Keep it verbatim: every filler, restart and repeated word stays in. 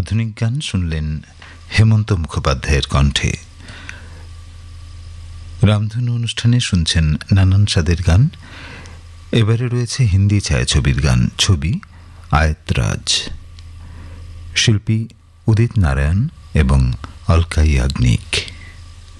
আধুনিক গান শুনলেন হেমন্ত মুখোপাধ্যায়ের কণ্ঠে। রামধনু অনুষ্ঠানে শুনছেন নানান স্বাদের গান। এবারে রয়েছে হিন্দি ছায়াছবির গান। ছবি আয়তরাজ, শিল্পী উদিত নারায়ণ এবং অলকা ইয়াগনিক।